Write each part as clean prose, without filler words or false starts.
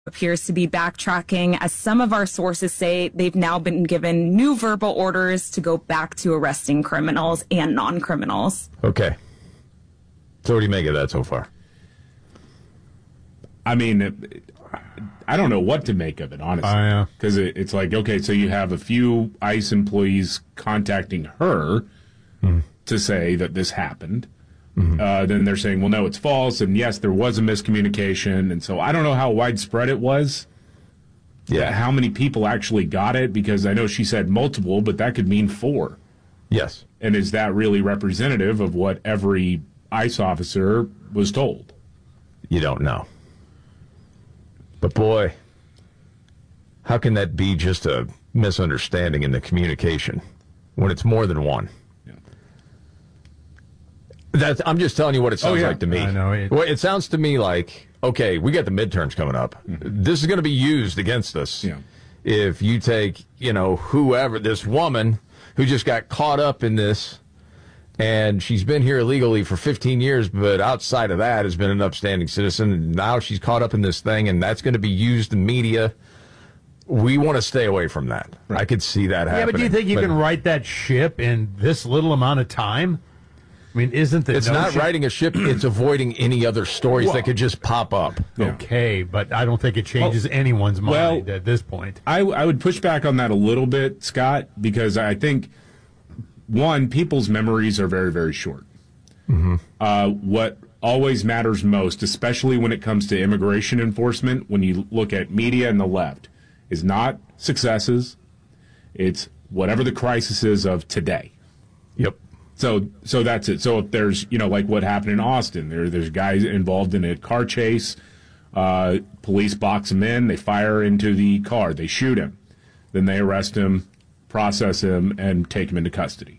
appears to be backtracking, as some of our sources say they've now been given new verbal orders to go back to arresting criminals and non-criminals. Okay. So what do you make of that so far? I mean, I don't know what to make of it, honestly. Because it's like, okay, so you have a few ICE employees contacting her to say that this happened. Then they're saying, well, no, it's false. And yes, there was a miscommunication. And so I don't know how widespread it was. Yeah. How many people actually got it? Because I know she said multiple, but that could mean 4. Yes. And is that really representative of what every ICE officer was told? You don't know. But boy, how can that be just a misunderstanding in the communication when it's more than one? I'm just telling you what it sounds like to me. I know. It sounds to me like, okay, we got the midterms coming up. This is going to be used against us. Yeah. If you take, whoever, this woman who just got caught up in this, and she's been here illegally for 15 years, but outside of that has been an upstanding citizen, and now she's caught up in this thing, and that's going to be used in media. We want to stay away from that. Right. I could see that happening. Yeah, but do you think you can right that ship in this little amount of time? I mean, isn't the It's not writing a ship, it's avoiding any other stories that could just pop up. Okay, but I don't think it changes anyone's mind at this point. I would push back on that a little bit, Scott, because I think, one, people's memories are very, very short. What always matters most, especially when it comes to immigration enforcement, when you look at media and the left, is not successes. It's whatever the crisis is of today. Yep. So that's it. So if there's, like what happened in Austin, there's guys involved in a car chase. Police box him in. They fire into the car. They shoot him. Then they arrest him, process him, and take him into custody.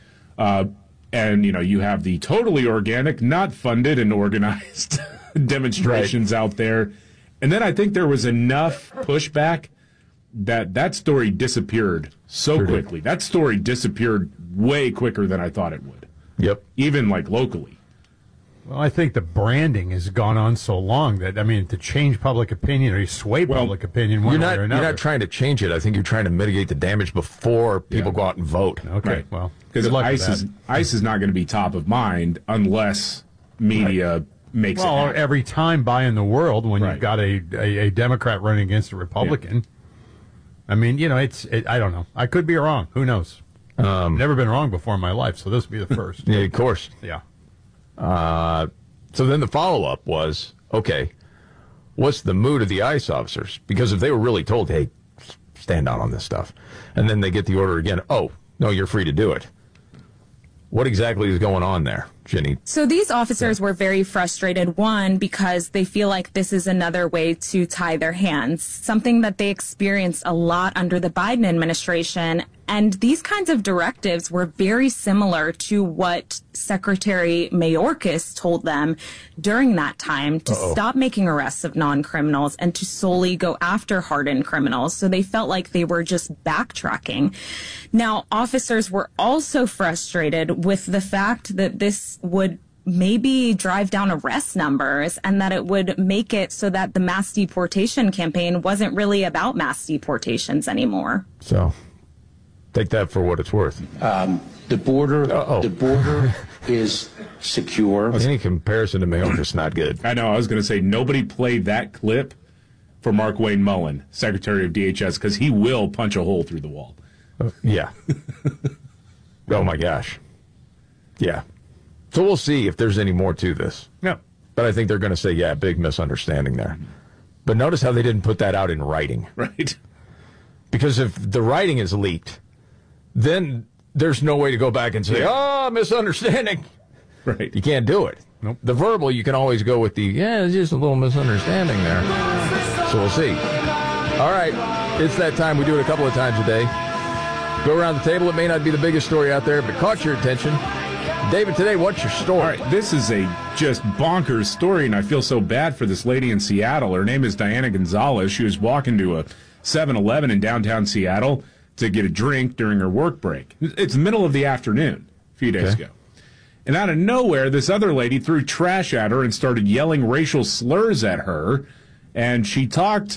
And, you have the totally organic, not funded and organized demonstrations out there. And then I think there was enough pushback that story disappeared so quickly. That story disappeared way quicker than I thought it would. Yep. Even locally. Well, I think the branding has gone on so long that, to change public opinion or sway public opinion one way or another. You're not trying to change it. I think you're trying to mitigate the damage before people go out and vote. Okay, right. Well, because ICE is not going to be top of mind unless media makes it happen. Every time in the world when you've got a Democrat running against a Republican. I don't know. I could be wrong. Who knows? Never been wrong before in my life, so this will be the first. Yeah, of course. Yeah. So then the follow-up was, okay, what's the mood of the ICE officers? Because if they were really told, hey, stand down on this stuff, and then they get the order again, oh, no, you're free to do it. What exactly is going on there, Jenny? So these officers were very frustrated, one, because they feel like this is another way to tie their hands, something that they experienced a lot under the Biden administration. And these kinds of directives were very similar to what Secretary Mayorkas told them during that time to stop making arrests of non-criminals and to solely go after hardened criminals. So they felt like they were just backtracking. Now, officers were also frustrated with the fact that this would maybe drive down arrest numbers and that it would make it so that the mass deportation campaign wasn't really about mass deportations anymore. So take that for what it's worth. The border is secure. Any comparison to Mayorkas is not good. I know. I was going to say nobody played that clip for Mark Wayne Mullen, Secretary of DHS, because he will punch a hole through the wall. Yeah. Oh my gosh. Yeah. So we'll see if there's any more to this. Yeah. But I think they're going to say, yeah, big misunderstanding there. But notice how they didn't put that out in writing. Right. Because if the writing is leaked, then there's no way to go back and say, misunderstanding. Right. You can't do it. Nope. The verbal, you can always go with it's just a little misunderstanding there. So we'll see. All right. It's that time. We do it a couple of times a day. Go around the table. It may not be the biggest story out there, but caught your attention. David, today, what's your story? All right, this is a just bonkers story, and I feel so bad for this lady in Seattle. Her name is Diana Gonzalez. She was walking to a 7-Eleven in downtown Seattle to get a drink during her work break. It's the middle of the afternoon a few days ago. And out of nowhere, this other lady threw trash at her and started yelling racial slurs at her, and she talked